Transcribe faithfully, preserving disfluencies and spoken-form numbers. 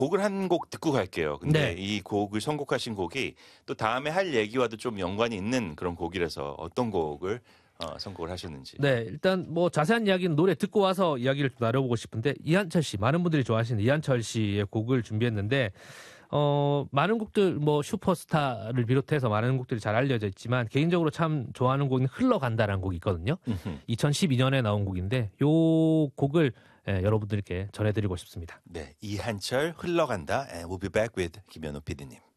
곡을 한 곡 듣고 갈게요. 근데 네. 이 곡을 선곡하신 곡이 또 다음에 할 얘기와도 좀 연관이 있는 그런 곡이라서 어떤 곡을 어, 선곡을 하셨는지. 네, 일단 뭐 자세한 이야기는 노래 듣고 와서 이야기를 좀 나눠보고 싶은데 이한철 씨, 많은 분들이 좋아하시는 이한철 씨의 곡을 준비했는데 어, 많은 곡들 뭐 슈퍼스타를 비롯해서 많은 곡들이 잘 알려져 있지만 개인적으로 참 좋아하는 곡은 흘러간다라는 곡이 있거든요. 이천십이 년에 나온 곡인데 요 곡을 예, 여러분들께 전해드리고 싶습니다. 네, 이한철 흘러간다. And we'll be back with 김현우 피디님.